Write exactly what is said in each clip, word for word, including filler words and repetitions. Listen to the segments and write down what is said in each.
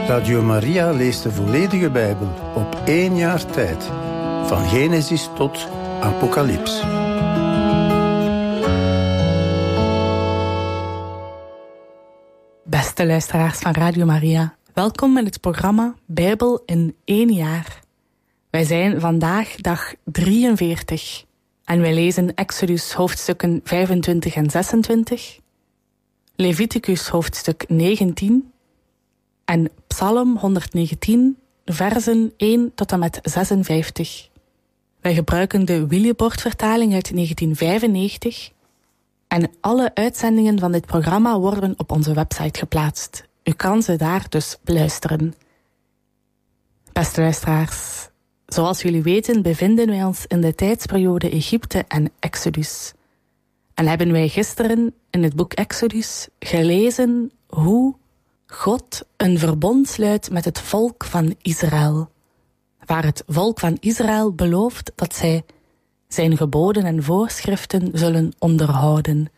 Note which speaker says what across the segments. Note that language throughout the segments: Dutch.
Speaker 1: Radio Maria leest de volledige Bijbel op één jaar tijd. Van Genesis tot Apocalyps.
Speaker 2: Beste luisteraars van Radio Maria, welkom in het programma Bijbel in één jaar. Wij zijn vandaag dag drieënveertig en wij lezen Exodus hoofdstukken vijfentwintig en zesentwintig, Leviticus hoofdstuk negentien en Psalm honderdnegentien, versen één tot en met zesenvijftig. Wij gebruiken de Willibrord-vertaling uit negentien vijfennegentig en alle uitzendingen van dit programma worden op onze website geplaatst. U kan ze daar dus beluisteren. Beste luisteraars, zoals jullie weten bevinden wij ons in de tijdsperiode Egypte en Exodus. En hebben wij gisteren in het boek Exodus gelezen hoe God een verbond sluit met het volk van Israël. Waar het volk van Israël belooft dat zij zijn geboden en voorschriften zullen onderhouden.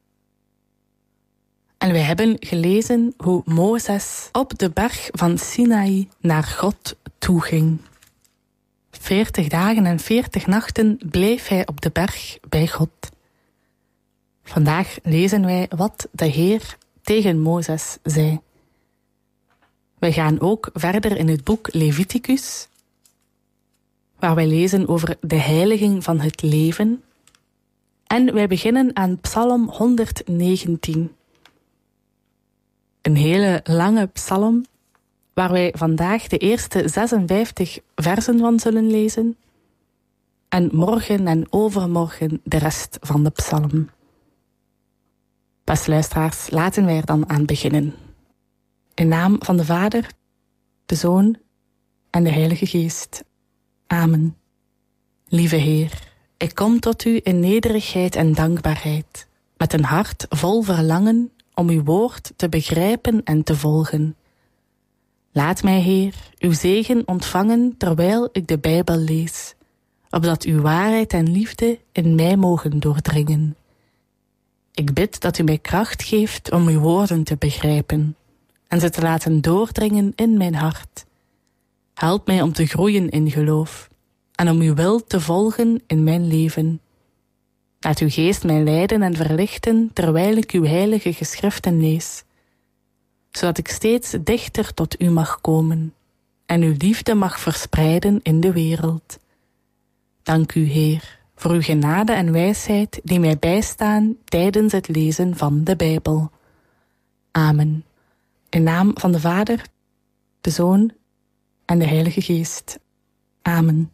Speaker 2: En wij hebben gelezen hoe Mozes op de berg van Sinaï naar God toeging. Veertig dagen en veertig nachten bleef hij op de berg bij God. Vandaag lezen wij wat de Heer tegen Mozes zei. Wij gaan ook verder in het boek Leviticus, waar wij lezen over de heiliging van het leven. En wij beginnen aan Psalm honderdnegentien. Een hele lange psalm, waar wij vandaag de eerste zesenvijftig versen van zullen lezen. En morgen en overmorgen de rest van de psalm. Beste luisteraars, laten wij er dan aan beginnen. In naam van de Vader, de Zoon en de Heilige Geest. Amen. Lieve Heer, ik kom tot u in nederigheid en dankbaarheid, met een hart vol verlangen om uw woord te begrijpen en te volgen. Laat mij, Heer, uw zegen ontvangen terwijl ik de Bijbel lees, opdat uw waarheid en liefde in mij mogen doordringen. Ik bid dat u mij kracht geeft om uw woorden te begrijpen en ze te laten doordringen in mijn hart. Help mij om te groeien in geloof en om uw wil te volgen in mijn leven. Laat uw geest mij leiden en verlichten terwijl ik uw heilige geschriften lees, zodat ik steeds dichter tot u mag komen en uw liefde mag verspreiden in de wereld. Dank u, Heer, voor uw genade en wijsheid die mij bijstaan tijdens het lezen van de Bijbel. Amen. In naam van de Vader, de Zoon en de Heilige Geest. Amen.